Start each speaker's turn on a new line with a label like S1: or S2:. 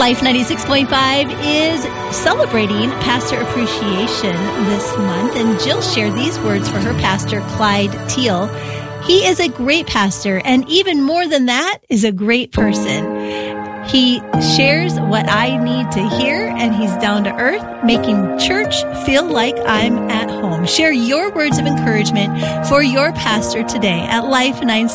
S1: Life 96.5 is celebrating Pastor Appreciation this month, and Jill shared these words for her pastor, Clyde Teal. He is a great pastor, and even more than that, is a great person. He shares what I need to hear, and he's down to earth, making church feel like I'm at home. Share your words of encouragement for your pastor today at Life 96.5.